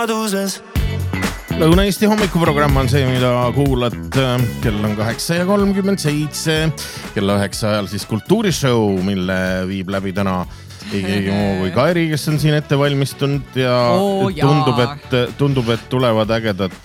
Lõuna-Eesti hommikuprogramm on see, mida kuulad. Kell on 8:37. Kell 9 ajal siis kultuurishow, mille viib läbi täna ei keegi muu kui Kairi, kes on siin ette valmistunud ja tundub, et tulevad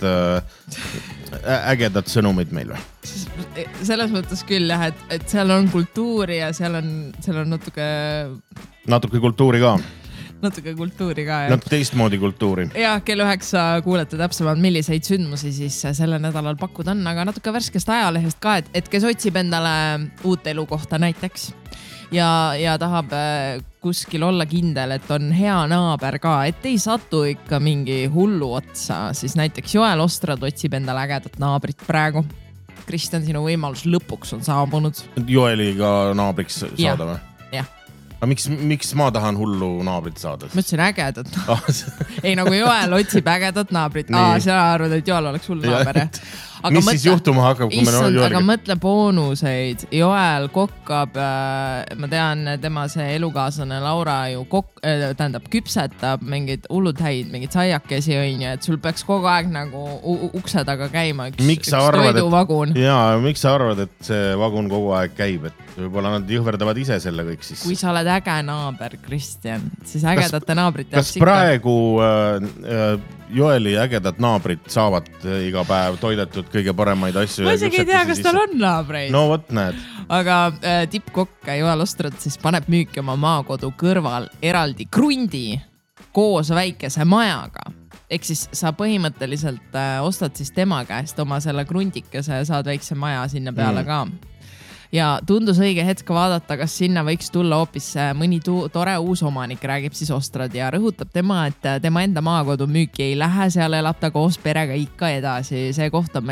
ägedad sõnumid meil või? Selles mõttes küll jah, et seal on kultuuri ja seal on natuke kultuuri ka. Natuke kultuuri ka, jah. Natuke teistmoodi kultuuri. Ja kell 9 kuulete täpsemalt, milliseid sündmusi siis selle nädalal pakkuda on, aga natuke värskest ajalehest ka, et kes otsib endale uut elukohta näiteks ja tahab kuskil olla kindel, et on hea naaber ka, et ei satu ikka mingi hullu otsa, siis näiteks Joel Ostrad otsib endale ägedat naabrit praegu. Kristjan, sinu võimalus lõpuks on saabunud. Joeliga naabriks saada või? Jah. Aga miks ma tahan hullu naabrit saada? Ma ütlesin ägedat. Ei, nagu Joel otsib ägedat naabrit. Sina arvad, et Joel oleks hullu naaber. Mis siis juhtuma hakkab, kui me Joeliga? Aga mõtle boonuseid. Joel kokkab, ma tean, tema see elukaaslane Laura ju küpsetab mingid hullud häid, mingid saiakesi õnja, et sul peaks kogu aeg nagu ukse taga käima üks toiduvagun. Miks sa arvad, et see vagun kogu aeg käib? Et võib-olla nad jõhverdavad ise selle kõik siis. Kui sa oled äge naaber, Kristjan, siis ägedate naabrit kas praegu Joeli ägedad naabrid saavad iga päev toidetud kõige paremaid asju? Ma isegi ei tea, kas tal on naabreid. No võt näed. Aga tippkokk Joel Ostrad siis paneb müüki oma maakodu kõrval eraldi krundi koos väikese majaga. Ehk siis sa põhimõtteliselt ostad siis tema käest oma selle krundikese ja saad väikse maja sinna peale ka. Ja tundus õige hetk vaadata, kas sinna võiks tulla hoopis mõni tore uus omanik, räägib siis Ostrad ja rõhutab tema, et tema enda maakodu müüki ei lähe, seal elab ta koos perega ikka edasi. See koht on